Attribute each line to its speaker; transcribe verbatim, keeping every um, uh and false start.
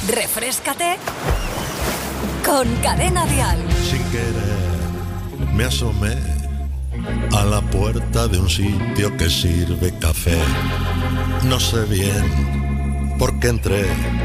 Speaker 1: Refréscate con Cadena Dial.
Speaker 2: Sin querer me asomé a la puerta de un sitio que sirve café. No sé bien por qué entré,